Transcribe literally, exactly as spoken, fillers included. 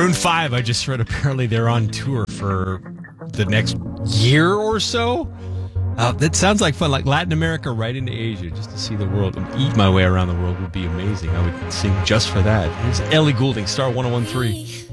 Maroon five, I just read apparently they're on tour for the next year or so. Uh, that sounds like fun, like Latin America right into Asia, just to see the world. Eat my way around the world would be amazing. I would sing just for that. Here's Ellie Goulding, Star one oh one three.